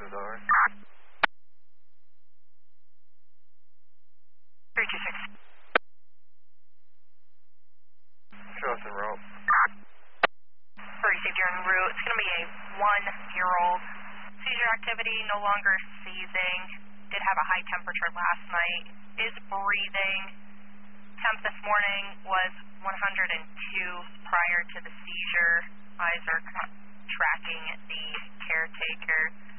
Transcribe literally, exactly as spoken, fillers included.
is that right? three two six. Show us en route. For received, you're en route. It's going to be a one-year-old. Seizure activity, no longer seizing. Did have a high temperature last night. Is breathing. Temp this morning was one hundred two prior to the seizure. Eyes are tracking the caretaker.